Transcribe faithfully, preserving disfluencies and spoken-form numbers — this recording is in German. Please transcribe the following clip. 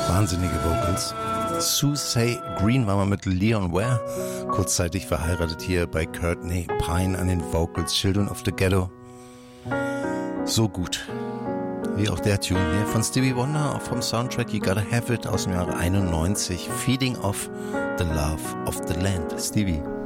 Wahnsinnige Vocals. Susie Green war mal mit Leon Ware kurzzeitig verheiratet, hier bei Courtney Pine an den Vocals. Children of the Ghetto. So gut. Wie auch der Tune hier von Stevie Wonder, auch vom Soundtrack You Gotta Have It aus dem Jahre einundneunzig. Feeding off the Love of the Land. Stevie.